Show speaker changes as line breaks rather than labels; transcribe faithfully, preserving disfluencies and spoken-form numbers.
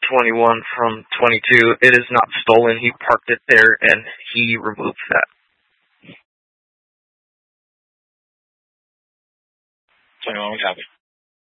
twenty-one from twenty-two. It is not stolen. He parked it there, and he removed that.
twenty-one, we copy.